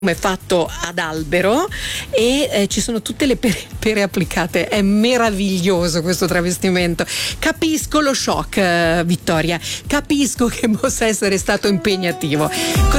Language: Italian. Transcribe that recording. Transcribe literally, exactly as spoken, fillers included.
è fatto ad albero e eh, ci sono tutte le pere, pere applicate. È meraviglioso questo travestimento. Capisco lo shock, eh, Vittoria, capisco che possa essere stato impegnativo.